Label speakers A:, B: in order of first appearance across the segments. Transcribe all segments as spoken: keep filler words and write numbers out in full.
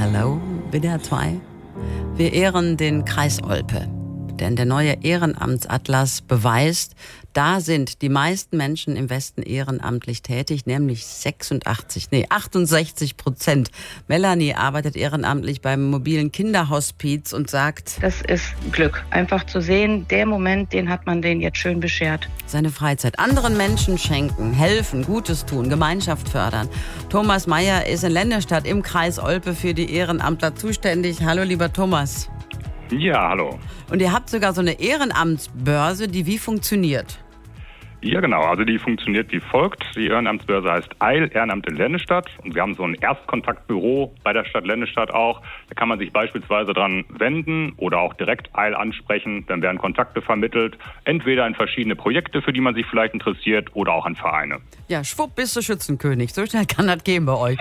A: Hallo, W D R zwei. Wir ehren den Kreis Olpe. Denn der neue Ehrenamtsatlas beweist, da sind die meisten Menschen im Westen ehrenamtlich tätig, nämlich sechsundachtzig, nee, achtundsechzig Prozent. Melanie arbeitet ehrenamtlich beim mobilen Kinderhospiz und sagt:
B: Das ist Glück. Einfach zu sehen, der Moment, den hat man denen jetzt schön beschert.
A: Seine Freizeit anderen Menschen schenken, helfen, Gutes tun, Gemeinschaft fördern. Thomas Meyer ist in Lennestadt im Kreis Olpe für die Ehrenamtler zuständig. Hallo, lieber Thomas.
C: Ja, hallo.
A: Und ihr habt sogar so eine Ehrenamtsbörse, die wie funktioniert?
C: Ja, genau. Also die funktioniert wie folgt. Die Ehrenamtsbörse heißt Eil, Ehrenamt in Lennestadt. Und wir haben so ein Erstkontaktbüro bei der Stadt Lennestadt auch. Da kann man sich beispielsweise dran wenden oder auch direkt Eil ansprechen. Dann werden Kontakte vermittelt. Entweder in verschiedene Projekte, für die man sich vielleicht interessiert, oder auch an Vereine.
A: Ja, schwupp, bist du Schützenkönig. So schnell kann das gehen bei euch.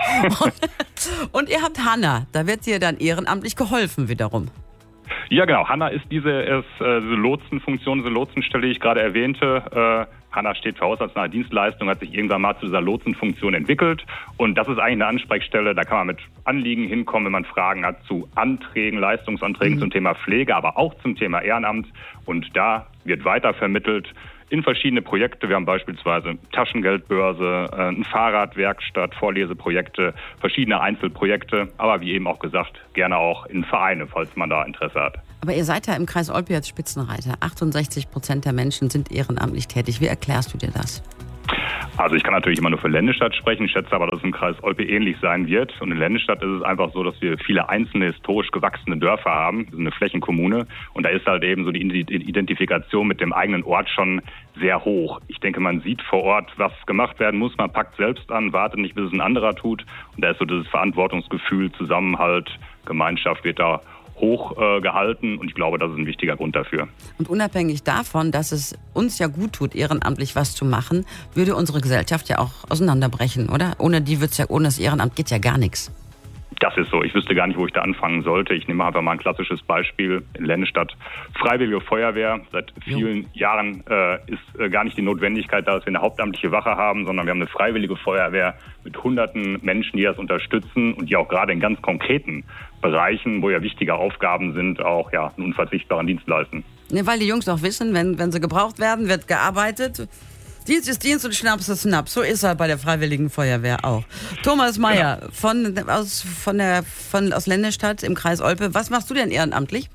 A: Und ihr habt Hanna. Da wird dir dann ehrenamtlich geholfen wiederum.
C: Ja, genau. Hanna ist diese, ist, äh, diese Lotsenfunktion, diese Lotsenstelle, die ich gerade erwähnte. Äh, Hanna steht für haushaltsnahe Dienstleistung, hat sich irgendwann mal zu dieser Lotsenfunktion entwickelt. Und das ist eigentlich eine Ansprechstelle, da kann man mit Anliegen hinkommen, wenn man Fragen hat zu Anträgen, Leistungsanträgen mhm. zum Thema Pflege, aber auch zum Thema Ehrenamt. Und da wird weitervermittelt in verschiedene Projekte. Wir haben beispielsweise Taschengeldbörse, eine Fahrradwerkstatt, Vorleseprojekte, verschiedene Einzelprojekte, aber wie eben auch gesagt, gerne auch in Vereine, falls man da Interesse hat.
A: Aber ihr seid ja im Kreis Olpe jetzt Spitzenreiter. achtundsechzig Prozent der Menschen sind ehrenamtlich tätig. Wie erklärst du dir das?
C: Also ich kann natürlich immer nur für Lennestadt sprechen, ich schätze aber, dass es im Kreis Olpe ähnlich sein wird. Und in Lennestadt ist es einfach so, dass wir viele einzelne historisch gewachsene Dörfer haben. Wir sind eine Flächenkommune und da ist halt eben so die Identifikation mit dem eigenen Ort schon sehr hoch. Ich denke, man sieht vor Ort, was gemacht werden muss. Man packt selbst an, wartet nicht, bis es ein anderer tut. Und da ist so dieses Verantwortungsgefühl, Zusammenhalt, Gemeinschaft wird da hoch äh, gehalten und ich glaube, das ist ein wichtiger Grund dafür.
A: Und unabhängig davon, dass es uns ja gut tut, ehrenamtlich was zu machen, würde unsere Gesellschaft ja auch auseinanderbrechen, oder? Ohne die wird's ja, ohne das Ehrenamt geht ja gar nichts.
C: Das ist so. Ich wüsste gar nicht, wo ich da anfangen sollte. Ich nehme einfach mal ein klassisches Beispiel. In Lennestadt, Freiwillige Feuerwehr. Seit vielen jo. Jahren äh, ist äh, gar nicht die Notwendigkeit da, dass wir eine hauptamtliche Wache haben, sondern wir haben eine Freiwillige Feuerwehr mit hunderten Menschen, die das unterstützen und die auch gerade in ganz konkreten Bereichen, wo ja wichtige Aufgaben sind, auch ja einen unverzichtbaren Dienst leisten.
A: Ne, weil die Jungs auch wissen, wenn, wenn sie gebraucht werden, wird gearbeitet. Dienst ist Dienst und Schnaps ist Schnaps. So ist er bei der Freiwilligen Feuerwehr auch. Thomas Meyer genau. von, aus, von der, von, aus Lennestadt im Kreis Olpe. Was machst du denn ehrenamtlich?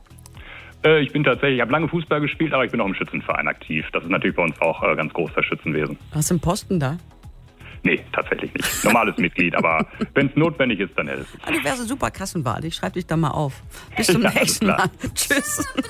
C: Äh, ich bin tatsächlich, ich habe lange Fußball gespielt, aber ich bin auch im Schützenverein aktiv. Das ist natürlich bei uns auch äh, ganz groß, das Schützenwesen.
A: Hast du einen Posten da?
C: Nee, tatsächlich nicht. Normales Mitglied, aber wenn es notwendig ist, dann helfe ich.
A: Ah, du wärst eine super Kassenwahl. Ich schreibe dich da mal auf. Bis zum ja, nächsten Mal. Tschüss.